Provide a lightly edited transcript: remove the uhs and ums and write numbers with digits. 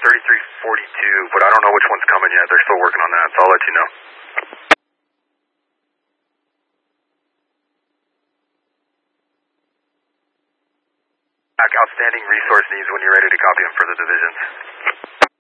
3342, but I don't know which one's coming yet. They're still working on that, so I'll let you know. Outstanding resource needs when you're ready to copy them for the divisions.